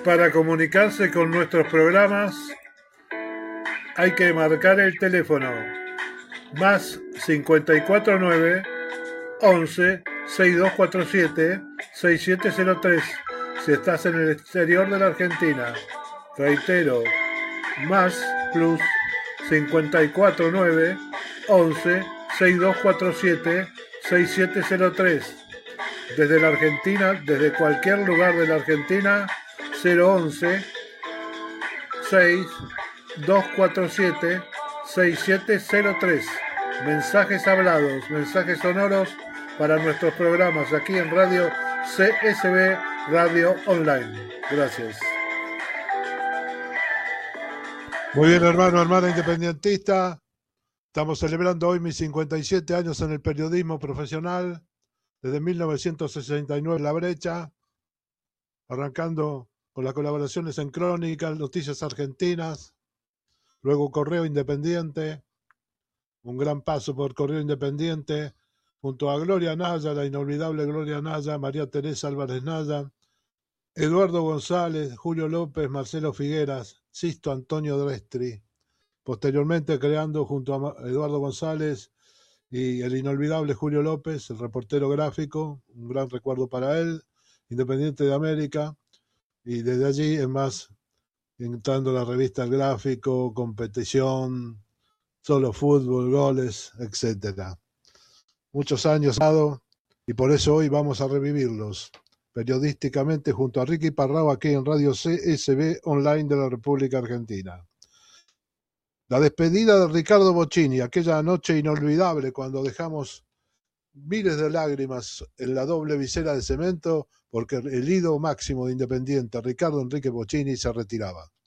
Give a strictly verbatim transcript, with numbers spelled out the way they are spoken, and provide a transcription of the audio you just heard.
Para comunicarse con nuestros programas hay que marcar el teléfono más cincuenta y cuatro nueve once sesenta y dos cuarenta y siete sesenta y siete cero tres si estás en el exterior de la Argentina. Reitero, más plus cincuenta y cuatro nueve once sesenta y dos cuarenta y siete sesenta y siete cero tres. Desde la Argentina, desde cualquier lugar de la Argentina, cero once seis dos cuatro siete seis siete cero tres. Mensajes hablados, mensajes sonoros para nuestros programas aquí en Radio C S B Radio Online. Gracias. Muy bien, hermano, hermana independentista. Estamos celebrando hoy mis cincuenta y siete años en el periodismo profesional, desde mil novecientos sesenta y nueve La Brecha, arrancando con las colaboraciones en Crónica, Noticias Argentinas, luego Correo Independiente, un gran paso por Correo Independiente, junto a Gloria Naya, la inolvidable Gloria Naya, María Teresa Álvarez Naya, Eduardo González, Julio López, Marcelo Figueras, Sisto Antonio Drestri, posteriormente creando junto a Eduardo González y el inolvidable Julio López, el reportero gráfico, un gran recuerdo para él, Independiente de América, y desde allí en más, entrando la revista El Gráfico, Competición, Solo Fútbol, Goles, etcétera. Muchos años dado, y por eso hoy vamos a revivirlos periodísticamente junto a Ricky Parrao aquí en Radio C S B Online de la República Argentina. La despedida de Ricardo Bocchini, aquella noche inolvidable cuando dejamos miles de lágrimas en la doble visera de cemento porque el ídolo máximo de Independiente, Ricardo Enrique Bocchini, se retiraba.